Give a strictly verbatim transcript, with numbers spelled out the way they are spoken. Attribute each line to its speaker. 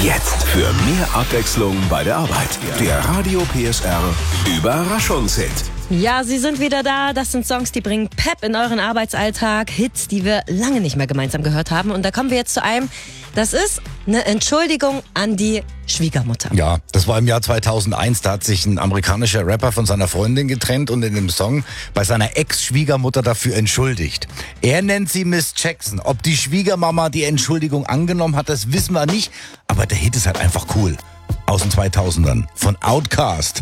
Speaker 1: Jetzt für mehr Abwechslung bei der Arbeit. Der Radio P S R Überraschungshit.
Speaker 2: Ja, sie sind wieder da. Das sind Songs, die bringen Pep in euren Arbeitsalltag. Hits, die wir lange nicht mehr gemeinsam gehört haben. Und da kommen wir jetzt zu einem, das ist eine Entschuldigung an die Schwiegermutter.
Speaker 3: Ja, das war im Jahr zweitausendeins. Da hat sich ein amerikanischer Rapper von seiner Freundin getrennt und in dem Song bei seiner Ex-Schwiegermutter dafür entschuldigt. Er nennt sie Miss Jackson. Ob die Schwiegermama die Entschuldigung angenommen hat, das wissen wir nicht. Aber der Hit ist halt einfach cool. Aus den zweitausendern von Outkast.